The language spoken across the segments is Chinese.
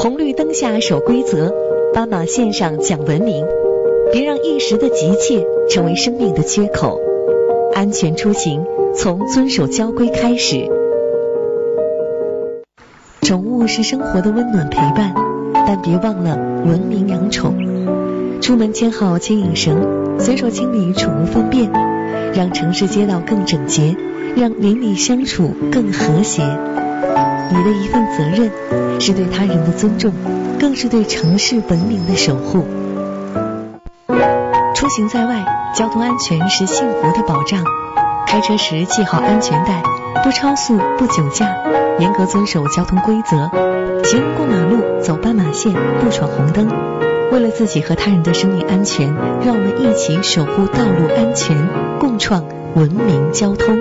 红绿灯下守规则，斑马线上讲文明。别让一时的急切成为生命的缺口。安全出行从遵守交规开始。宠物是生活的温暖陪伴，但别忘了文明养宠。出门牵好牵引绳，随手清理宠物粪便，让城市街道更整洁，让邻里相处更和谐。你的一份责任是对他人的尊重，更是对城市文明的守护。出行在外，交通安全是幸福的保障。开车时系好安全带，不超速不酒驾，严格遵守交通规则。行人过马路走斑马线，不闯红灯。为了自己和他人的生命安全，让我们一起守护道路安全，共创文明交通。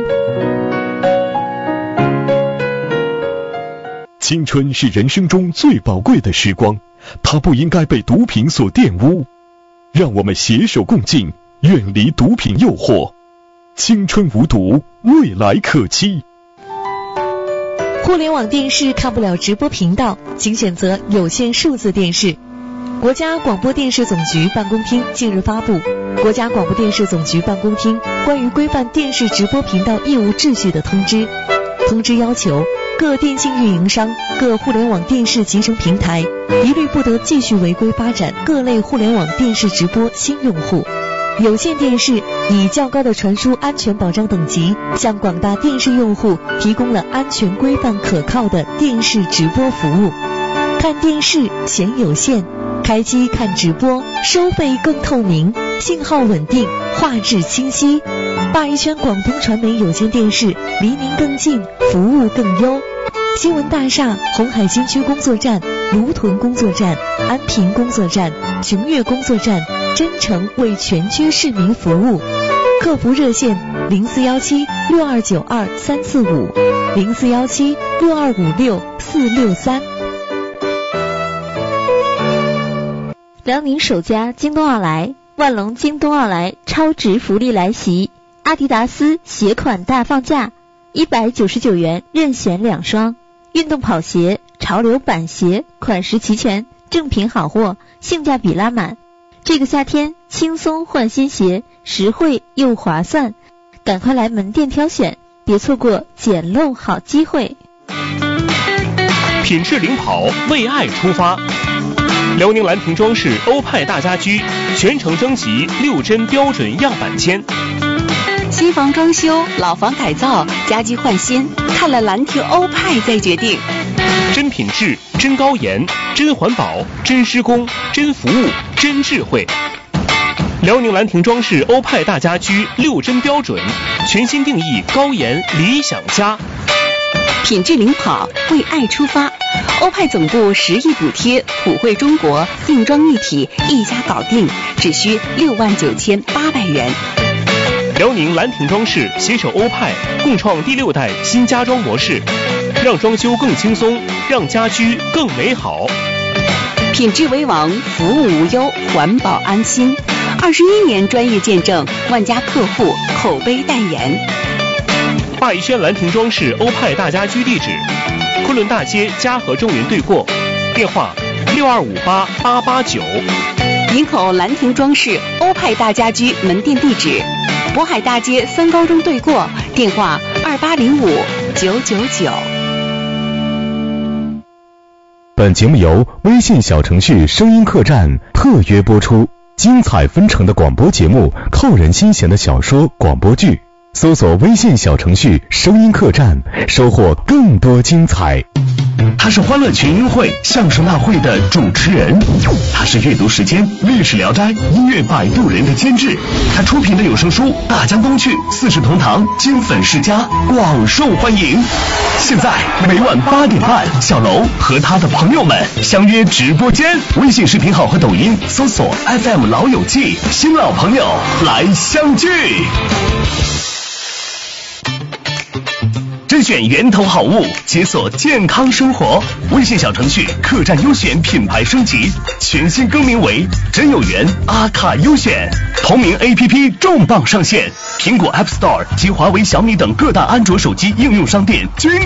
青春是人生中最宝贵的时光，它不应该被毒品所玷污。让我们携手共进，远离毒品诱惑。青春无毒，未来可期。 互联网电视看不了直播频道，请选择有线数字电视。国家广播电视总局办公厅近日发布《国家广播电视总局办公厅关于规范电视直播频道业务秩序的通知》。通知要求，各电信运营商、各互联网电视集成平台一律不得继续违规发展各类互联网电视直播新用户。有线电视以较高的传输安全保障等级，向广大电视用户提供了安全规范可靠的电视直播服务。看电视选有线，开机看直播，收费更透明，信号稳定，画质清晰。鲅鱼圈广东传媒有线电视离您更近，服务更优。新闻大厦红海新区工作站、芦屯工作站、安平工作站、琼岳工作站真诚为全区市民服务。客服热线0417-6292-345 0417-6256-463。 辽宁首家京东奥莱，万隆京东奥莱超值福利来袭，阿迪达斯鞋款大放价，199元任选2双，运动跑鞋、潮流板鞋款式齐全，正品好货，性价比拉满。这个夏天轻松换新鞋，实惠又划算，赶快来门店挑选，别错过捡漏好机会。 品质领跑，为爱出发。辽宁兰亭装饰欧派大家居全程征集6针标准样板间。 新房装修、老房改造、家居换新，看了兰亭欧派再决定。 真品质、真高颜、真环保、真施工、真服务、真智慧。辽宁兰亭装饰欧派大家居6针标准，全新定义高颜理想家。 品质领跑，为爱出发。欧派总部10亿补贴，普惠中国，硬装一体，一家搞定，只需69800元。 辽宁兰亭装饰携手欧派，共创第6代新家装模式，让装修更轻松，让家居更美好。 品质为王，服务无忧，环保安心。21年专业见证，万家客户口碑代言。 鲅鱼轩兰亭装饰欧派大家居地址：昆仑大街嘉禾中云对过，电话6258889。 营口兰亭装饰欧派大家居门店地址：渤海大街3高中对过，电话2805999。 本节目由微信小程序声音客栈特约播出，精彩纷呈的广播节目，扣人心弦的小说广播剧，搜索微信小程序声音客栈，收获更多精彩。他是欢乐群英会相声大会的主持人，他是阅读时间历史聊斋音乐摆渡人的监制，他出品的有声书《大江东去》《四世同堂》金粉世家广受欢迎。现在每晚8点半，小楼和他的朋友们相约直播间，微信视频号和抖音搜索 FM 老友记，新老朋友来相聚。甄选源头好物，解锁健康生活。微信小程序客栈优选品牌升级，全新更名为真有缘阿卡优选。同名 APP 重磅上线，苹果 App Store 及华为、小米等各大安卓手机应用商店均